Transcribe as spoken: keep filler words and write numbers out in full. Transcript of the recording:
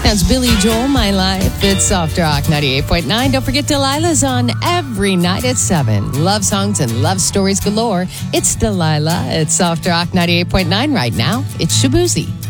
That's Billy Joel, My Life. It's Soft Rock ninety-eight point nine. Don't forget Delilah's on every night at seven. Love songs and love stories galore. It's Delilah. It's Soft Rock ninety-eight point nine right now. It's Shabuzi.